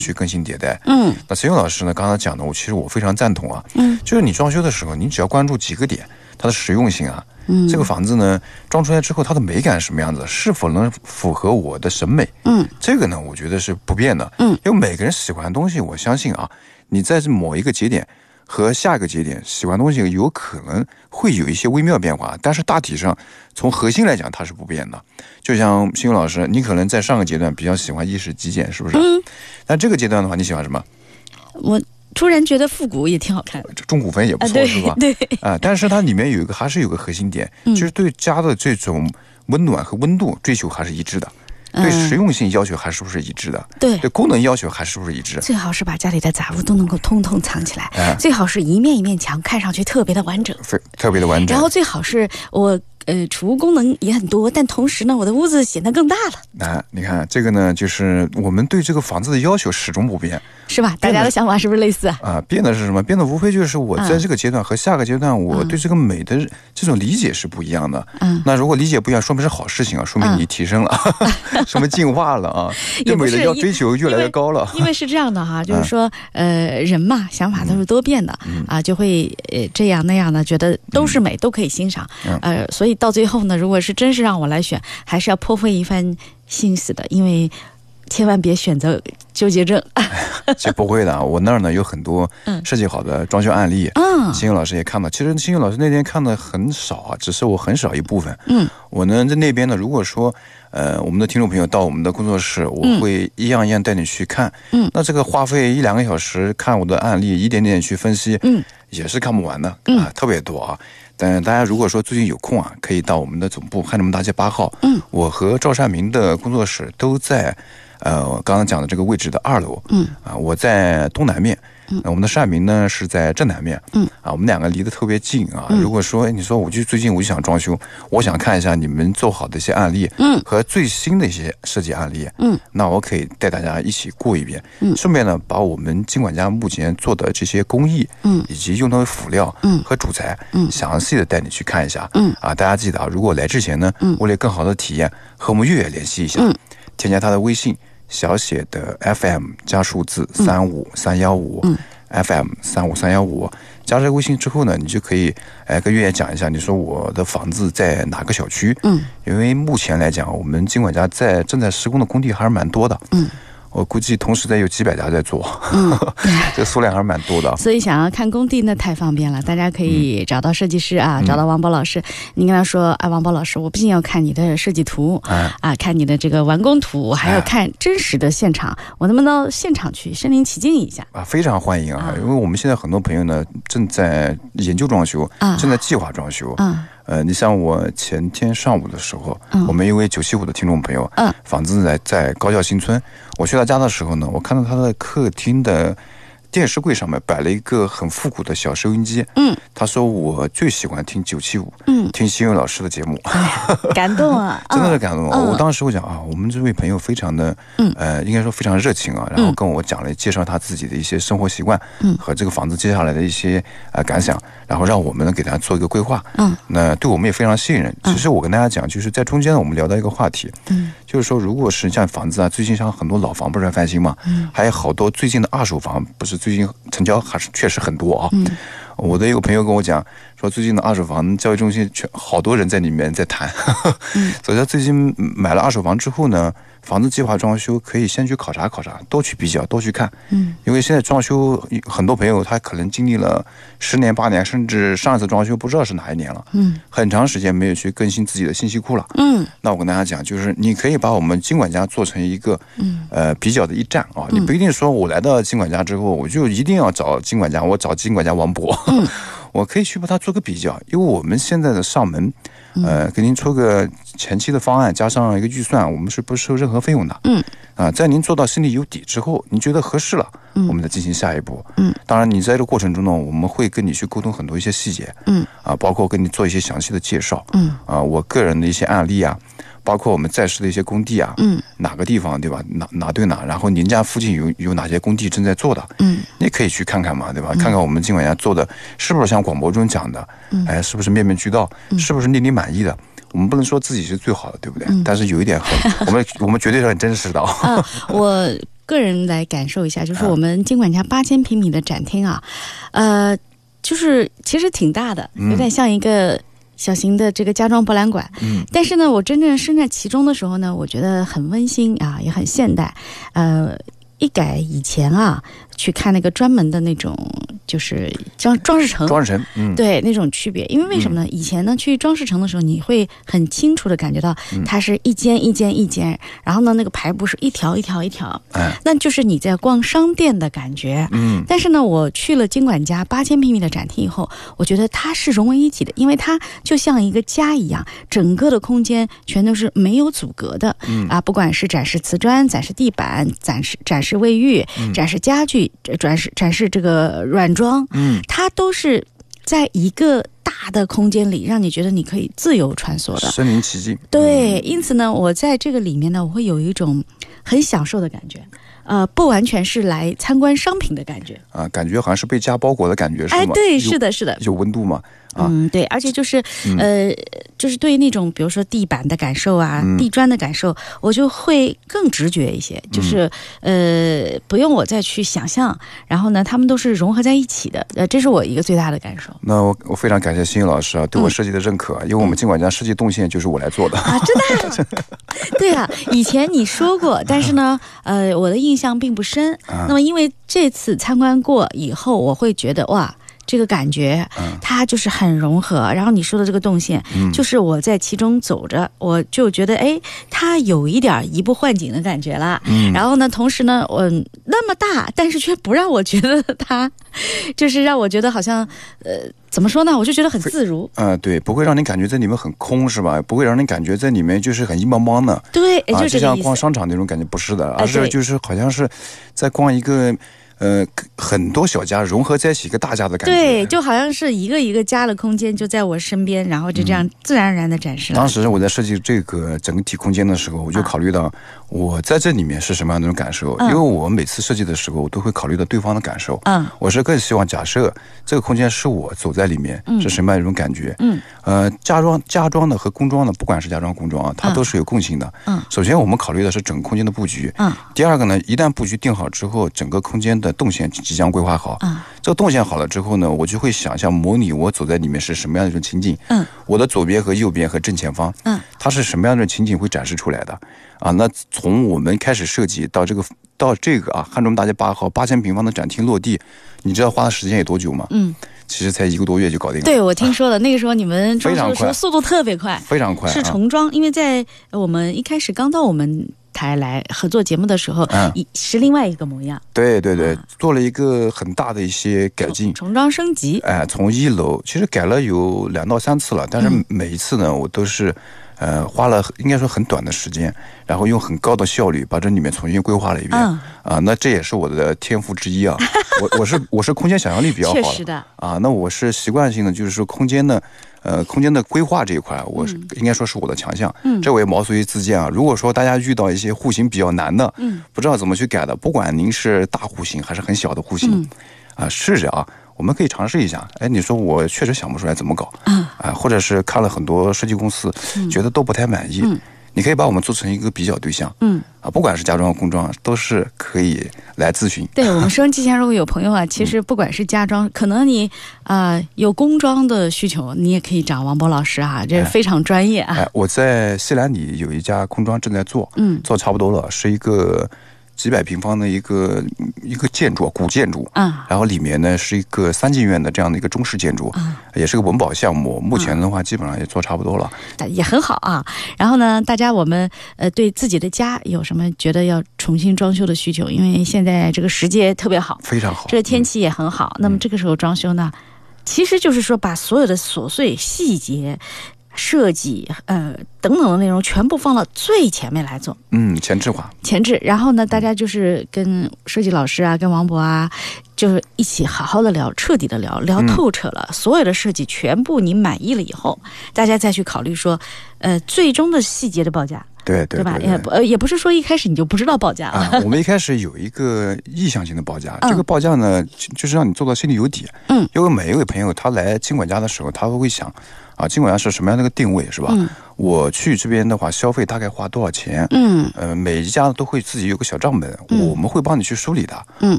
去更新迭代。那陈勇老师呢，刚才讲的，其实我非常赞同啊。就是你装修的时候，你只要关注几个点，它的实用性啊，这个房子呢装出来之后，它的美感是什么样子，是否能符合我的审美？这个呢，我觉得是不变的。因为每个人喜欢的东西，我相信啊，你在某一个节点和下一个节点喜欢的东西有可能会有一些微妙变化，但是大体上从核心来讲它是不变的。就像新勇老师，你可能在上个阶段比较喜欢意式极简，是不是？但这个阶段的话，你喜欢什么？ 我突然觉得复古也挺好看的， 中古风也不错，是吧？ 对但是它里面有一个还是有个核心点，就是对家的这种温暖和温度追求还是一致的。对实用性要求还是不是一致的？对功能要求还是不是一致？ 最好是把家里的杂物都能够通通藏起来，最好是一面一面墙看上去特别的完整， 特别的完整。 然后最好是我储物功能也很多，但同时呢，我的屋子显得更大了。 你看这个呢，就是我们对这个房子的要求始终不变， 是吧？大家的想法是不是类似啊？ 变的是什么？变的无非就是我在这个阶段和下个阶段，我对这个美的这种理解是不一样的。那如果理解不一样，说明是好事情啊，说明你提升了，说明进化了啊，对美的要追求越来越高了。 因为是这样的哈，就是说人嘛，想法都是多变的就会这样那样的，觉得都是美，都可以欣赏。所以到最后呢，如果是真是让我来选，还是要颇费一番心思的，因为千万别选择纠结症。 其实不会的，我那儿呢有很多设计好的装修案例。新勇老师也看到，其实新勇老师那天看的很少啊，只是我很少一部分。我呢在那边呢，如果说我们的听众朋友到我们的工作室，我会一样一样带你去看。那这个花费1-2个小时看我的案例，一点点去分析，也是看不完的特别多啊。但大家如果说最近有空啊，可以到我们的总部汉正门大街8号。我和赵善明的工作室都在刚刚讲的这个位置的2楼。我在东南面。我们的善明呢是在正南面。我们两个离得特别近啊。如果说你说最近我就想装修，我想看一下你们做好的一些案例，和最新的一些设计案例，那我可以带大家一起过一遍，顺便呢把我们金管家目前做的这些工艺，以及用到的辅料和主材，详细的带你去看一下。大家记得啊，如果来之前呢，为了更好的体验，和我们月月联系一下，添加他的微信。小写的 FM 加数字35315，FM 35315，加这个微信之后呢，你就可以跟月月讲一下，你说我的房子在哪个小区？因为目前来讲，我们金管家正在施工的工地还是蛮多的。我估计同时有几百家在做，这数量还是蛮多的。 所以想要看工地那太方便了，大家可以找到设计师找到王宝老师，你跟他说王宝老师，我不仅要看你的设计图看你的这个完工图，我还要看真实的现场，我能不能到现场去身临其境一下非常欢迎因为我们现在很多朋友呢正在研究装修，正在计划装修。你像我前天上午的时候，我们一位975的听众朋友，房子在高校新村，我去他家的时候呢，我看到他的客厅的电视柜上面摆了一个很复古的小收音机。他说我最喜欢听975，听新勇老师的节目。 感动啊， 真的是感动啊！我当时我讲我们这位朋友非常的应该说非常热情啊，然后跟我讲了介绍他自己的一些生活习惯，和这个房子接下来的一些感想，然后让我们呢给大家做一个规划。那对我们也非常信任。其实我跟大家讲，就是在中间我们聊到一个话题，就是说如果是像房子最近像很多老房不是在翻新嘛，还有好多最近的二手房不是最近成交还是确实很多啊。我的一个朋友跟我讲说，最近的二手房交易中心好多人在里面在谈。所以他最近买了二手房之后呢，房子计划装修可以先去考察考察，多去比较，多去看。因为现在装修很多朋友他可能经历了10年8年，甚至上一次装修不知道是哪一年了，很长时间没有去更新自己的信息库了。那我跟大家讲，就是你可以把我们金管家做成一个比较的一站你不一定说我来到金管家之后我就一定要找金管家，我找金管家王博。我可以去把它做个比较，因为我们现在的上门给您出个前期的方案加上一个预算，我们是不收任何费用的。在您做到心里有底之后，您觉得合适了，我们再进行下一步。当然你在这个过程中呢，我们会跟你去沟通很多一些细节，包括跟你做一些详细的介绍，我个人的一些案例包括我们在市的一些工地哪个地方对吧，哪对哪，然后您家附近有哪些工地正在做的，你可以去看看嘛，对吧？看看我们金管家做的是不是像广播中讲的，是不是面面俱到，是不是令你满意的？我们不能说自己是最好的，对不对？但是有一点我们绝对是很真实的。 我个人来感受一下，就是我们经管家8000平米的展厅啊，就是其实挺大的，有点像一个小型的这个家装博览馆。但是呢，我真正身在其中的时候呢，我觉得很温馨啊，也很现代。一改以前啊，去看那个专门的那种就是装饰城，对那种区别。因为为什么呢？以前呢去装饰城的时候，你会很清楚的感觉到它是一间一间一间，然后呢那个排布是一条一条一条，那就是你在逛商店的感觉。但是呢，我去了经管家8000平米的展厅以后，我觉得它是融为一体的，因为它就像一个家一样，整个的空间全都是没有阻隔的。不管是展示瓷砖、展示地板、展示卫浴、展示家具、展示这个软装，它都是在一个大的空间里，让你觉得你可以自由穿梭的， 身临其境。 对，因此呢，我在这个里面呢，我会有一种很享受的感觉。不完全是来参观商品的感觉啊，感觉好像是被家包裹的感觉，是吗？ 哎，对，是的，是的， 有温度嘛。 对，而且就是就是对那种比如说地板的感受啊，地砖的感受，我就会更直觉一些，就是不用我再去想象，然后呢，他们都是融合在一起的，这是我一个最大的感受。 那我非常感谢新宇老师啊，对我设计的认可，因为我们经管家设计动线就是我来做的啊，真的对啊，以前你说过，但是呢，我的印象并不深。那么因为这次参观过以后，我会觉得哇，这个感觉它就是很融合。然后你说的这个动线，就是我在其中走着，我就觉得哎，它有一点移步换景的感觉了。然后呢，同时呢，那么大，但是却不让我觉得它，就是让我觉得好像怎么说呢？我就觉得很自如。 对，不会让你感觉在里面很空，是吧？不会让你感觉在里面就是很硬邦邦的。 对，就就像逛商场那种感觉，不是的，而是就是好像是在逛一个很多小家融合在一起一个大家的感觉。 对，就好像是一个一个家的空间就在我身边，然后就这样自然而然的展示了。 当时我在设计这个整体空间的时候，我就考虑到我在这里面是什么样的一种感受。因为我每次设计的时候，我都会考虑到对方的感受。我是更希望假设这个空间是我走在里面，是什么样一种感觉。家装的和工装的，不管是家装工装啊，它都是有共性的。首先我们考虑的是整个空间的布局。第二个呢，一旦布局定好之后，整个空间的动线即将规划好。这个动线好了之后呢，我就会想象模拟我走在里面是什么样的一种情景。我的左边和右边和正前方，它是什么样的情景会展示出来的啊？那从我们开始设计到这个汉中大街8号8000平方的展厅落地，你知道花的时间有多久吗？其实才1个多月就搞定了。 对，我听说了，那个时候你们装修的时候速度特别快， 非常快， 是重装。因为在我们一开始刚到我们台来合作节目的时候，是另外一个模样。对， 做了一个很大的一些改进， 重装升级。 从1楼其实改了有2到3次了，但是每一次呢，我都是花了应该说很短的时间，然后用很高的效率把这里面重新规划了一遍。那这也是我的天赋之一啊。我是空间想象力比较好的。 确实的啊，那我是习惯性的，就是说空间的规划这一块，我是应该说是我的强项。这我也毛遂自荐啊。如果说大家遇到一些户型比较难的，不知道怎么去改的，不管您是大户型还是很小的户型，试着啊。我们可以尝试一下。你说我确实想不出来怎么搞，或者是看了很多设计公司，觉得都不太满意，你可以把我们做成一个比较对象，不管是家装工装都是可以来咨询。 对，我们收音机前如果有朋友啊，其实不管是家装，可能你有工装的需求，你也可以找王博老师啊，这是非常专业啊。 我在西兰里有一家工装正在做，做差不多了，是一个几百平方的一个建筑，古建筑，然后里面呢是一个3进院的这样的一个中式建筑，也是个文保项目。目前的话，基本上也做差不多了， 也很好啊。然后呢，大家我们对自己的家有什么觉得要重新装修的需求？因为现在这个时节特别好， 非常好， 这个天气也很好。那么这个时候装修呢，其实就是说把所有的琐碎细节。设计等等的内容全部放到最前面来做， 前置。 然后呢，大家就是跟设计老师啊，跟王博啊，就是一起好好的聊，彻底的聊透彻了，所有的设计全部你满意了以后，大家再去考虑说最终的细节的报价。 对吧？也不是说一开始你就不知道报价了。 我们一开始有一个意向性的报价，这个报价呢，就是让你做到心里有底。因为每一位朋友他来经管家的时候，他会想啊，经管家是什么样的一个定位，是吧？我去这边的话，消费大概花多少钱？每一家都会自己有个小账本，我们会帮你去梳理的。